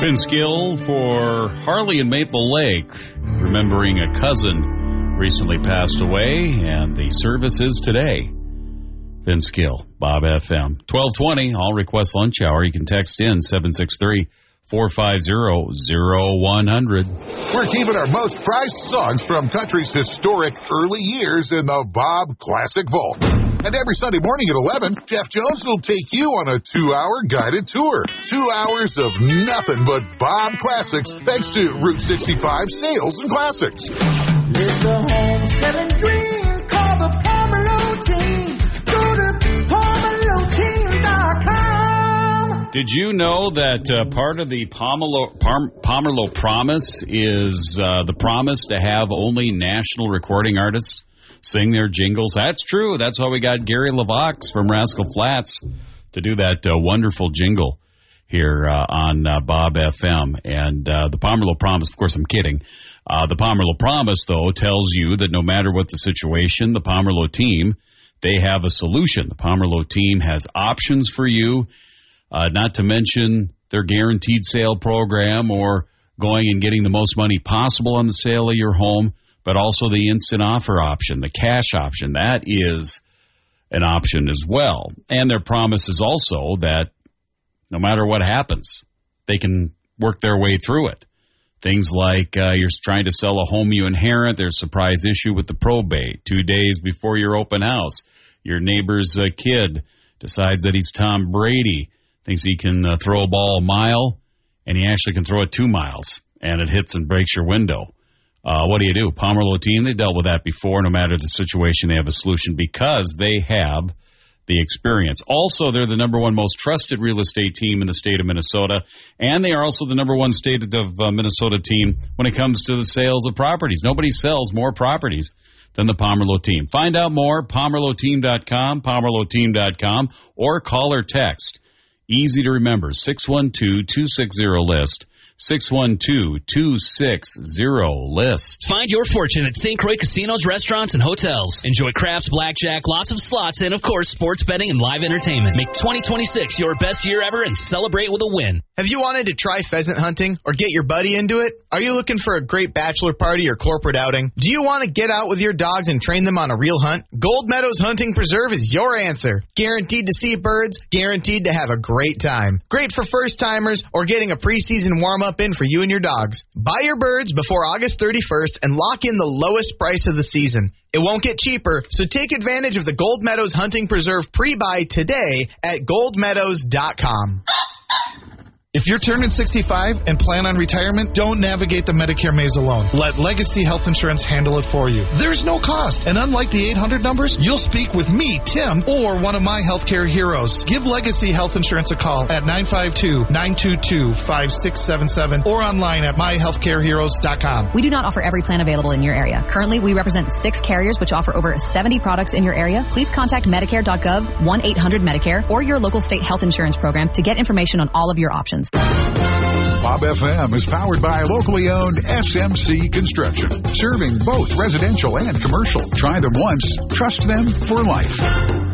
Vince Gill for Harley and Maple Lake, remembering a cousin recently passed away, and the service is today. Vince Gill, Bob FM. 1220, all request lunch hour. You can text in 763-450-0100. We're keeping our most prized songs from country's historic early years in the Bob Classic Vault. And every Sunday morning at 11, Jeff Jones will take you on a 2-hour guided tour. 2 hours of nothing but Bob Classics, thanks to Route 65 Sales and Classics. Live the home selling dream, call the Pomelo team. Go to PomeloTeam.com. Did you know that part of the Pomerleau Promise is the promise to have only national recording artists sing their jingles? That's true. That's why we got Gary LaVox from Rascal Flatts to do that wonderful jingle here on Bob FM. And the Pomerleau Promise, of course, I'm kidding. The Pomerleau Promise, though, tells you that no matter what the situation, the Pomerleau team, they have a solution. The Pomerleau team has options for you, not to mention their guaranteed sale program or going and getting the most money possible on the sale of your home, but also the instant offer option, the cash option. That is an option as well. And their promise is also that no matter what happens, they can work their way through it. Things like you're trying to sell a home you inherit, there's a surprise issue with the probate. 2 days before your open house, your neighbor's kid decides that he's Tom Brady, thinks he can throw a ball a mile, and he actually can throw it 2 miles, and it hits and breaks your window. What do you do? Pomerleau team, they dealt with that before. No matter the situation, they have a solution because they have the experience. Also, they're the number one most trusted real estate team in the state of Minnesota, and they are also the number one state of Minnesota team when it comes to the sales of properties. Nobody sells more properties than the Pomerleau team. Find out more, PomerleauTeam.com, PomerleauTeam.com, or call or text. Easy to remember, 612-260-LIST. 612-260-LIST. Find your fortune at St. Croix Casinos, Restaurants, and Hotels. Enjoy craps, blackjack, lots of slots, and, of course, sports betting and live entertainment. Make 2026 your best year ever and celebrate with a win. Have you wanted to try pheasant hunting or get your buddy into it? Are you looking for a great bachelor party or corporate outing? Do you want to get out with your dogs and train them on a real hunt? Gold Meadows Hunting Preserve is your answer. Guaranteed to see birds, guaranteed to have a great time. Great for first-timers or getting a preseason warm-up in for you and your dogs. Buy your birds before August 31st and lock in the lowest price of the season. It won't get cheaper, so take advantage of the Gold Meadows Hunting Preserve pre-buy today at goldmeadows.com. If you're turning 65 and plan on retirement, don't navigate the Medicare maze alone. Let Legacy Health Insurance handle it for you. There's no cost, and unlike the 800 numbers, you'll speak with me, Tim, or one of my healthcare heroes. Give Legacy Health Insurance a call at 952-922-5677 or online at myhealthcareheroes.com. We do not offer every plan available in your area. Currently, we represent 6 carriers which offer over 70 products in your area. Please contact Medicare.gov, 1-800-MEDICARE, or your local state health insurance program to get information on all of your options. Bob FM is powered by locally owned SMC Construction, serving both residential and commercial. Try them once, trust them for life.